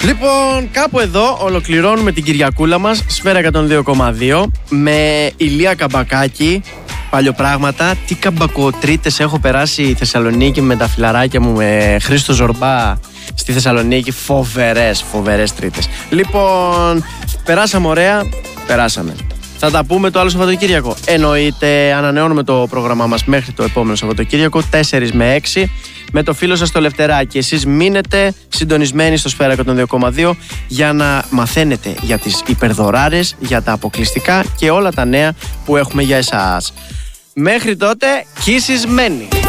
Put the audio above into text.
Λοιπόν, κάπου εδώ ολοκληρώνουμε την Κυριακούλα μας, Σφαίρα 102,2, με Ηλία Καμπακάκη. Παλιοπράγματα, τι καμπακοτρίτες έχω περάσει η Θεσσαλονίκη με τα φιλαράκια μου, με Χρήστο Ζορμπά στη Θεσσαλονίκη. Φοβερές τρίτες. Λοιπόν, περάσαμε ωραία, περάσαμε. Θα τα πούμε το άλλο Σαββατοκύριακο. Εννοείται, ανανεώνουμε το πρόγραμμά μας μέχρι το επόμενο Σαββατοκύριακο, 4 με 6, με το φίλο σας το Λευτεράκι. Εσείς μείνετε συντονισμένοι στο Σφαίρα 102,2 για να μαθαίνετε για τις υπερδωράρες, για τα αποκλειστικά και όλα τα νέα που έχουμε για εσάς. Μέχρι τότε, kisses many.